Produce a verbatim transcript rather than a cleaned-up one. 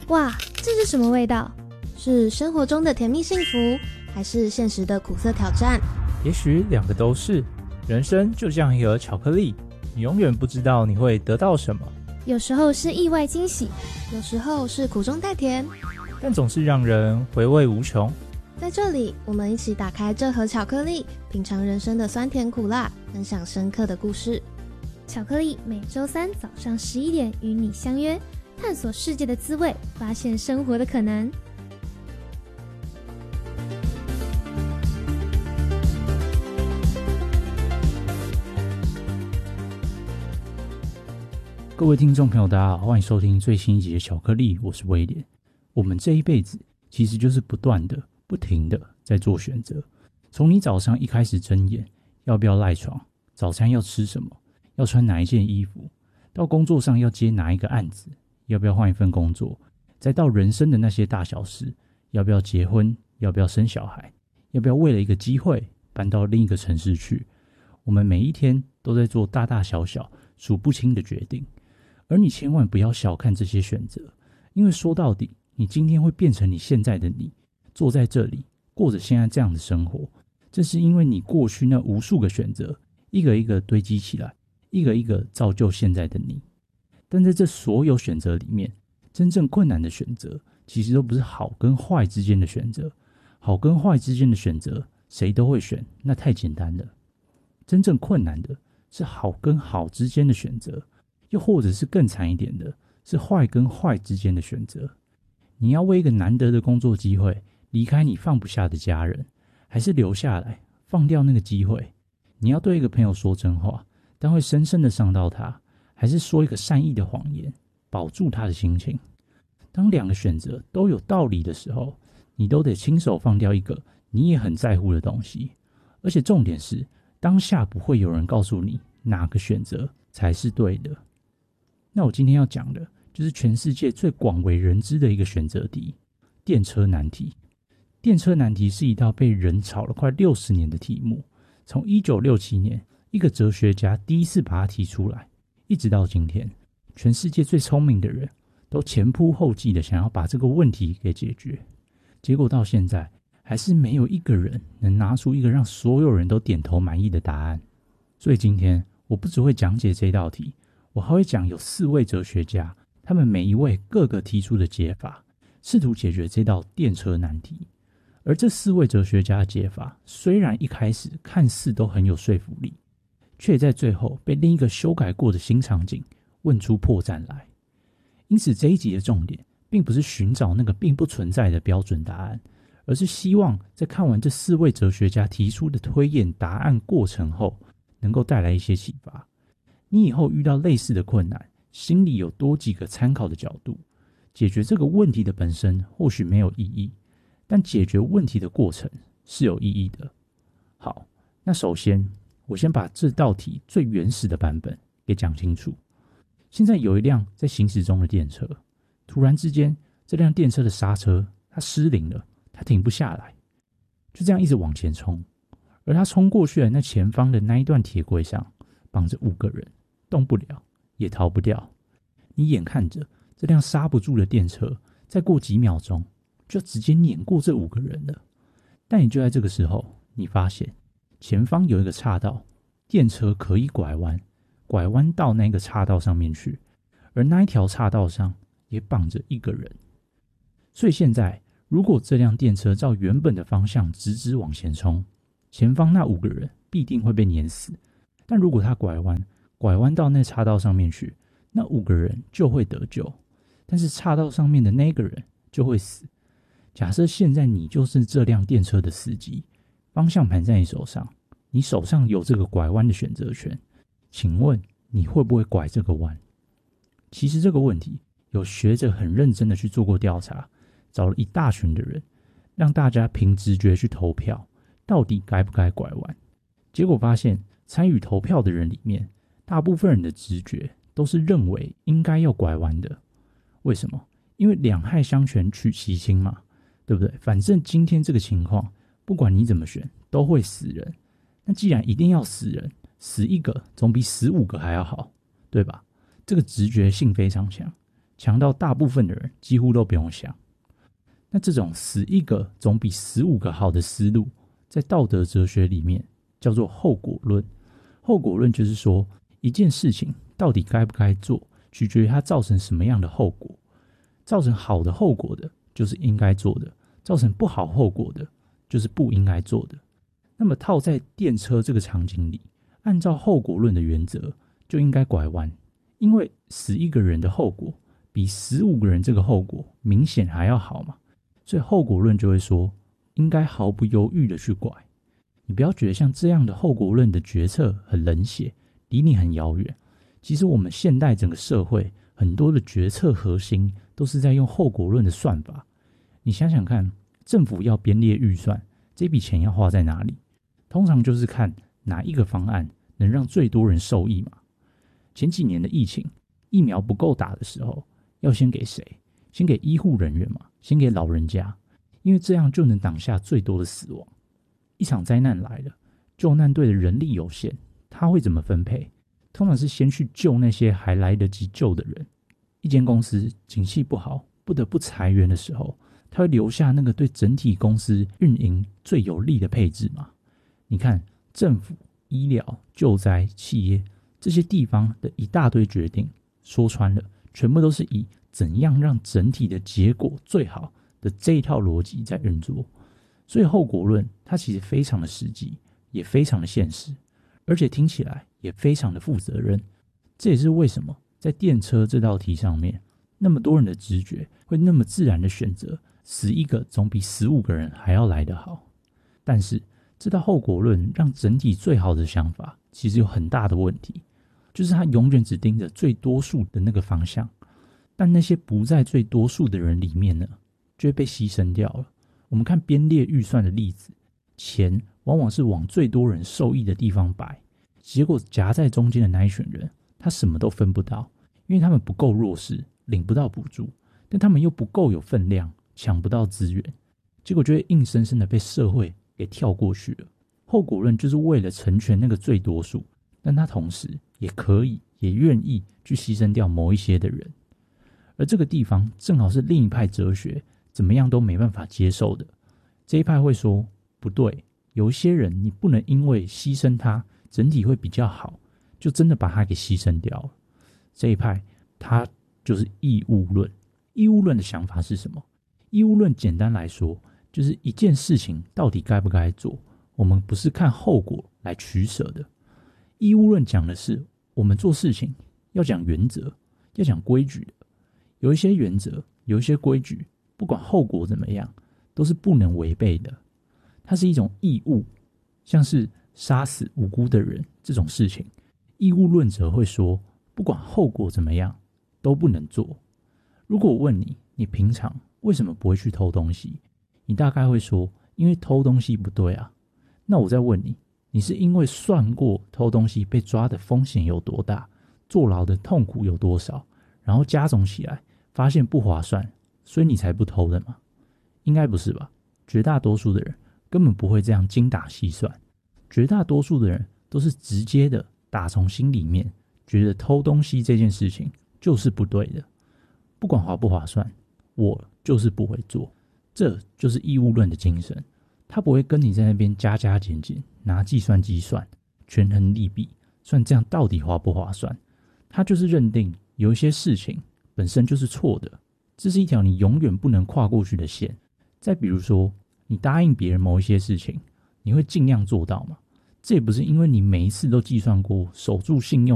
哇，这是什么味道？是生活中的甜蜜幸福，还是现实的苦涩挑战？ 也许两个都是。人生就像一盒巧克力，你永远不知道你会得到什么。 有时候是意外惊喜，有时候是苦中带甜， 但总是让人回味无穷。 在这里，我们一起打开这盒巧克力，品尝人生的酸甜苦辣，分享深刻的故事。巧克力每周三早上十一点与你相约，探索世界的滋味，发现生活的可能。 各位听众朋友大家好，欢迎收听最新一集的巧克力，我是威廉。我们这一辈子其实就是不断的不停的在做选择，从你早上一开始睁眼要不要赖床，早餐要吃什么，要穿哪一件衣服，到工作上要接哪一个案子，要不要换一份工作，再到人生的那些大小事，要不要结婚，要不要生小孩，要不要为了一个机会搬到另一个城市去。我们每一天都在做大大小小数不清的决定，而你千万不要小看这些选择，因为说到底，你今天会变成你现在的你，坐在这里过着现在这样的生活，这是因为你过去那无数个选择一个一个堆积起来，一个一个造就现在的你。但在这所有选择里面，真正困难的选择其实都不是好跟坏之间的选择。好跟坏之间的选择谁都会选，那太简单了。真正困难的是好跟好之间的选择，又或者是更惨一点的，是坏跟坏之间的选择。你要为一个难得的工作机会离开你放不下的家人，还是留下来放掉那个机会？你要对一个朋友说真话，但会深深的伤到他，还是说一个善意的谎言，保住他的心情？当两个选择都有道理的时候，你都得亲手放掉一个你也很在乎的东西。而且重点是，当下不会有人告诉你哪个选择才是对的。那我今天要讲的就是全世界最广为人知的一个选择题——电车难题。电车难题是一道被人吵了快六十年的题目，从一九六七年一个哲学家第一次把它提出来，一直到今天，全世界最聪明的人都前仆后继的想要把这个问题给解决，结果到现在还是没有一个人能拿出一个让所有人都点头满意的答案。所以今天我不只会讲解这道题，我还会讲有四位哲学家，他们每一位各个提出的解法，试图解决这道电车难题。而这四位哲学家的解法虽然一开始看似都很有说服力，却在最后被另一个修改过的新场景问出破绽来。因此这一集的重点并不是寻找那个并不存在的标准答案，而是希望在看完这四位哲学家提出的推演答案过程后，能够带来一些启发。你以后遇到类似的困难，心里有多几个参考的角度。解决这个问题的本身或许没有意义，但解决问题的过程是有意义的。好，那首先我先把这道题最原始的版本给讲清楚。现在有一辆在行驶中的电车，突然之间这辆电车的刹车它失灵了，它停不下来，就这样一直往前冲。而它冲过去的那前方的那一段铁轨上绑着五个人，动不了也逃不掉。你眼看着这辆刹不住的电车再过几秒钟就直接碾过这五个人了。但也就在这个时候，你发现前方有一个岔道，电车可以拐弯，拐弯到那个岔道上面去，而那一条岔道上也绑着一个人。所以现在如果这辆电车照原本的方向直直往前冲，前方那五个人必定会被碾死。但如果他拐弯，拐弯到那岔道上面去，那五个人就会得救，但是岔道上面的那个人就会死。假设现在你就是这辆电车的司机，方向盘在你手上，你手上有这个拐弯的选择权，请问你会不会拐这个弯？其实这个问题有学者很认真的去做过调查，找了一大群的人，让大家凭直觉去投票，到底该不该拐弯。结果发现参与投票的人里面，大部分人的直觉都是认为应该要拐弯的。为什么？因为两害相权取其轻嘛，对不对？反正今天这个情况，不管你怎么选，都会死人。那既然一定要死人，死一个总比死五个还要好，对吧？这个直觉性非常强。 强到大部分的人几乎都不用想。那这种死一个总比死五个好的思路，在道德哲学里面叫做后果论。后果论就是说，一件事情到底该不该做，取决于它造成什么样的后果。造成好的后果的，就是应该做的；造成不好后果的，就是不应该做的。那么套在电车这个场景里，按照后果论的原则，就应该拐弯，因为死一个人的后果比死五个人这个后果明显还要好嘛，所以后果论就会说，应该毫不犹豫的去拐。你不要觉得像这样的后果论的决策很冷血，离你很遥远。其实我们现代整个社会很多的决策核心都是在用后果论的算法。你想想看，政府要编列预算，这笔钱要花在哪里？通常就是看哪一个方案能让最多人受益嘛。前几年的疫情，疫苗不够打的时候，要先给谁？先给医护人员嘛，先给老人家，因为这样就能挡下最多的死亡。一场灾难来了，救难队的人力有限，他会怎么分配？通常是先去救那些还来得及救的人。一间公司景气不好，不得不裁员的时候，他会留下那个对整体公司运营最有利的配置嘛。你看，政府、医疗、救灾、企业这些地方的一大堆决定，说穿了，全部都是以怎样让整体的结果最好的这一套逻辑在运作。所以后果论它其实非常的实际，也非常的现实，而且听起来也非常的负责任。这也是为什么在电车这道题上面，那么多人的直觉会那么自然的选择死一个总比死五个人还要来得好。但是这道后果论让整体最好的想法其实有很大的问题，就是它永远只盯着最多数的那个方向，但那些不在最多数的人里面呢，就会被牺牲掉了。我们看编列预算的例子，钱往往是往最多人受益的地方摆，结果夹在中间的那一群人，他什么都分不到，因为他们不够弱势，领不到补助，但他们又不够有分量，抢不到资源，结果就会硬生生的被社会给跳过去了。后果论就是为了成全那个最多数，但他同时也可以也愿意去牺牲掉某一些的人。而这个地方正好是另一派哲学怎么样都没办法接受的。这一派会说，不对，有一些人你不能因为牺牲他整体会比较好，就真的把他给牺牲掉了。这一派他就是义务论。义务论的想法是什么？义务论简单来说，就是一件事情到底该不该做，我们不是看后果来取舍的。义务论讲的是，我们做事情要讲原则，要讲规矩的。有一些原则，有一些规矩，不管后果怎么样，都是不能违背的。它是一种义务，像是杀死无辜的人这种事情，义务论者会说，不管后果怎么样，都不能做。如果我问你，你平常为什么不会去偷东西？你大概会说，因为偷东西不对啊。那我再问你，你是因为算过偷东西被抓的风险有多大，坐牢的痛苦有多少，然后加总起来发现不划算，所以你才不偷的吗？应该不是吧？绝大多数的人根本不会这样精打细算，绝大多数的人都是直接的打从心里面觉得偷东西这件事情就是不对的，不管划不划算，我就是不会做。这就是义务论的精神，他不会跟你在那边加加减减，拿计算机算，权衡利弊，算这样到底划不划算。他就是认定有一些事情本身就是错的，这是一条你永远不能跨过去的线。再比如说，你答应别人某一些事情，你会尽量做到吗？这也不是因为你每一次都计算过守住信用